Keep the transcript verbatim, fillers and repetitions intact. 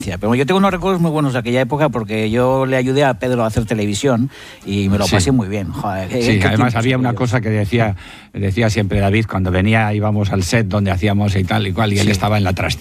Pero yo tengo unos recuerdos muy buenos de aquella época porque yo le ayudé a Pedro a hacer televisión y me lo pasé sí. muy bien. Joder, sí, además había una cosa que decía, decía siempre David, cuando venía íbamos al set donde hacíamos y tal y cual, y sí. él estaba en la trastienda.